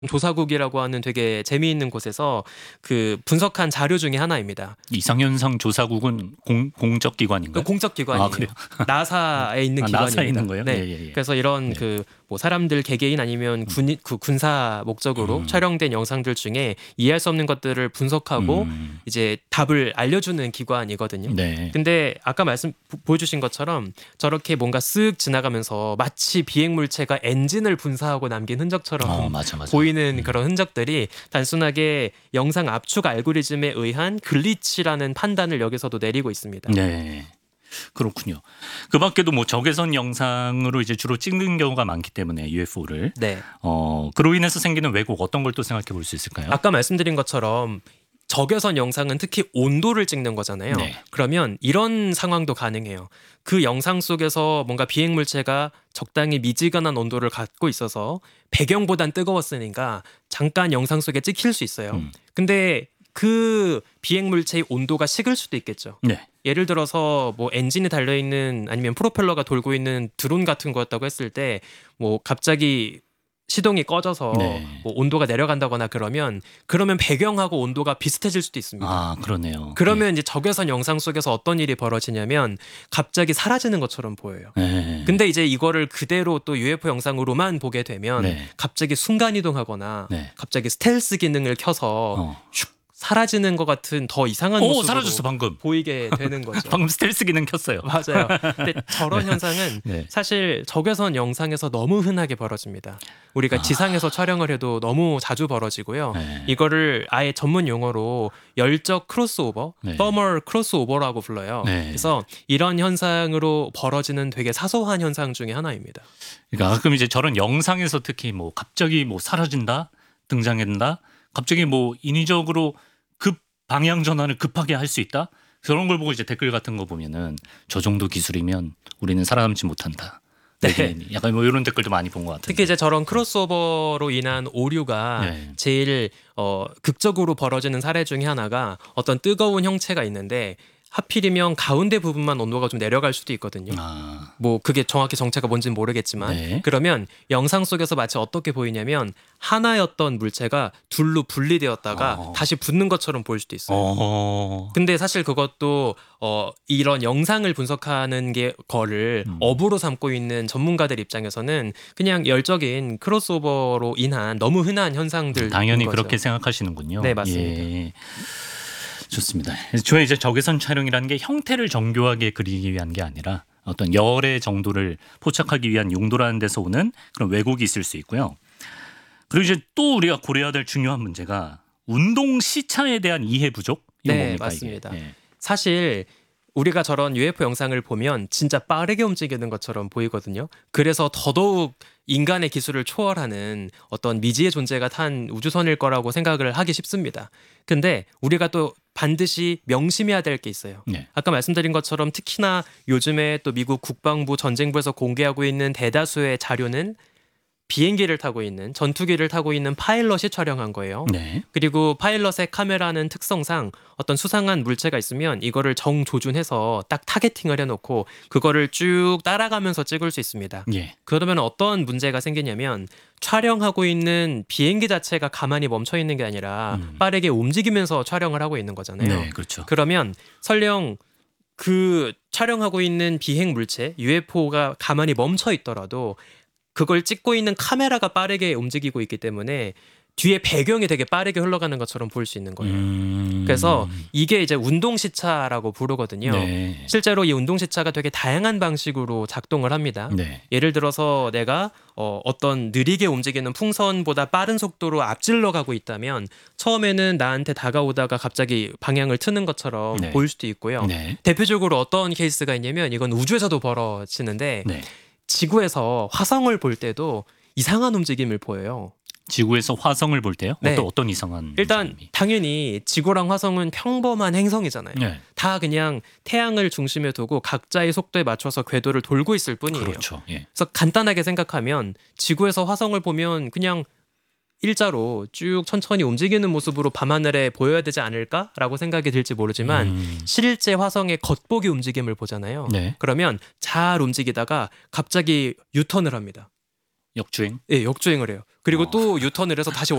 조사국이라고 하는 되게 재미있는 곳에서 그 분석한 자료 중에 하나입니다. 이상현상 조사국은 공적 기관인가요? 공적 기관이에요. 그래요? 나사에 있는 기관입니다. 나사에 있는 거예요? 네. 예. 그래서 이런 네. 뭐 사람들 개개인 아니면 군사 목적으로 촬영된 영상들 중에 이해할 수 없는 것들을 분석하고 이제 답을 알려주는 기관이거든요. 네. 근데 아까 보여주신 것처럼 저렇게 뭔가 쓱 지나가면서 마치 비행 물체가 엔진을 분사하고 남긴 흔적처럼 맞아. 보이는 그런 흔적들이 단순하게 영상 압축 알고리즘에 의한 글리치라는 판단을 여기서도 내리고 있습니다. 네. 그렇군요. 그 밖에도 뭐 적외선 영상으로 이제 주로 찍는 경우가 많기 때문에 UFO를. 네. 그로 인해서 생기는 왜곡 어떤 걸 또 생각해 볼 수 있을까요? 아까 말씀드린 것처럼 적외선 영상은 특히 온도를 찍는 거잖아요. 네. 그러면 이런 상황도 가능해요. 그 영상 속에서 뭔가 비행 물체가 적당히 미지근한 온도를 갖고 있어서 배경보단 뜨거웠으니까 잠깐 영상 속에 찍힐 수 있어요. 근데 그 비행 물체의 온도가 식을 수도 있겠죠. 네. 예를 들어서 뭐 엔진이 달려 있는 아니면 프로펠러가 돌고 있는 드론 같은 거였다고 했을 때 뭐 갑자기 시동이 꺼져서 네. 뭐 온도가 내려간다거나 그러면 배경하고 온도가 비슷해질 수도 있습니다. 그러네요. 그러면 이제 적외선 영상 속에서 어떤 일이 벌어지냐면 갑자기 사라지는 것처럼 보여요. 네. 근데 이제 이거를 그대로 또 UFO 영상으로만 보게 되면 네. 갑자기 순간 이동하거나 네. 갑자기 스텔스 기능을 켜서 슉 사라지는 것 같은 더 이상한 모습으로 사라졌어 방금. 보이게 되는 거죠. 방금 스텔스 기능 켰어요. 맞아요. 근데 저런 현상은 네. 사실 적외선 영상에서 너무 흔하게 벌어집니다. 우리가 지상에서 촬영을 해도 너무 자주 벌어지고요. 네. 이거를 아예 전문 용어로 열적 크로스오버, 네. thermal 크로스오버라고 불러요. 네. 그래서 이런 현상으로 벌어지는 되게 사소한 현상 중에 하나입니다. 그러니까 가끔 이제 저런 영상에서 특히 뭐 갑자기 뭐 사라진다, 등장한다, 갑자기 뭐 인위적으로 급 방향 전환을 급하게 할 수 있다. 그런 걸 보고 이제 댓글 같은 거 보면은 저 정도 기술이면 우리는 살아남지 못한다. 네. 약간 뭐 이런 댓글도 많이 본 것 같아요. 특히 이제 저런 크로스오버로 인한 오류가 네. 제일 극적으로 벌어지는 사례 중에 하나가 어떤 뜨거운 형체가 있는데 하필이면 가운데 부분만 온도가 좀 내려갈 수도 있거든요. 뭐 그게 정확히 정체가 뭔지는 모르겠지만 네. 그러면 영상 속에서 마치 어떻게 보이냐면 하나였던 물체가 둘로 분리되었다가 다시 붙는 것처럼 보일 수도 있어요. 근데 사실 그것도 이런 영상을 분석하는 거를 업으로 삼고 있는 전문가들 입장에서는 그냥 열적인 크로스오버로 인한 너무 흔한 현상들 당연히 거죠. 그렇게 생각하시는군요. 네, 맞습니다. 예. 좋습니다. 저의 이제 적외선 촬영이라는 게 형태를 정교하게 그리기 위한 게 아니라 어떤 열의 정도를 포착하기 위한 용도라는 데서 오는 그런 왜곡이 있을 수 있고요. 그리고 이제 또 우리가 고려해야 될 중요한 문제가 운동 시차에 대한 이해 부족? 이건 네, 뭡니까, 맞습니다. 이게? 네. 사실 우리가 저런 UFO 영상을 보면 진짜 빠르게 움직이는 것처럼 보이거든요. 그래서 더더욱 인간의 기술을 초월하는 어떤 미지의 존재가 탄 우주선일 거라고 생각을 하기 쉽습니다. 근데 우리가 또 반드시 명심해야 될 게 있어요. 네. 아까 말씀드린 것처럼 특히나 요즘에 또 미국 국방부 전쟁부에서 공개하고 있는 대다수의 자료는 비행기를 타고 있는 전투기를 타고 있는 파일럿이 촬영한 거예요. 네. 그리고 파일럿의 카메라는 특성상 어떤 수상한 물체가 있으면 이거를 정조준해서 딱 타겟팅을 해놓고 그거를 쭉 따라가면서 찍을 수 있습니다. 예. 그러면 어떤 문제가 생기냐면 촬영하고 있는 비행기 자체가 가만히 멈춰 있는 게 아니라 빠르게 움직이면서 촬영을 하고 있는 거잖아요. 네, 그렇죠. 그러면 설령 그 촬영하고 있는 비행 물체 UFO가 가만히 멈춰 있더라도 그걸 찍고 있는 카메라가 빠르게 움직이고 있기 때문에 뒤에 배경이 되게 빠르게 흘러가는 것처럼 보일 수 있는 거예요. 그래서 이게 이제 운동 시차라고 부르거든요. 네. 실제로 이 운동 시차가 되게 다양한 방식으로 작동을 합니다. 네. 예를 들어서 내가 어떤 느리게 움직이는 풍선보다 빠른 속도로 앞질러 가고 있다면 처음에는 나한테 다가오다가 갑자기 방향을 트는 것처럼 네. 보일 수도 있고요. 네. 대표적으로 어떤 케이스가 있냐면 이건 우주에서도 벌어지는데 네. 지구에서 화성을 볼 때도 이상한 움직임을 보여요. 지구에서 화성을 볼 때요? 네. 어떤 이상한 일단 움직임이? 당연히 지구랑 화성은 평범한 행성이잖아요. 네. 다 그냥 태양을 중심에 두고 각자의 속도에 맞춰서 궤도를 돌고 있을 뿐이에요. 그렇죠. 예. 그래서 간단하게 생각하면 지구에서 화성을 보면 그냥 일자로 쭉 천천히 움직이는 모습으로 밤하늘에 보여야 되지 않을까라고 생각이 들지 모르지만 실제 화성의 겉보기 움직임을 보잖아요. 네. 그러면 잘 움직이다가 갑자기 유턴을 합니다. 역주행. 예, 역주행을 해요. 그리고 또 유턴을 해서 다시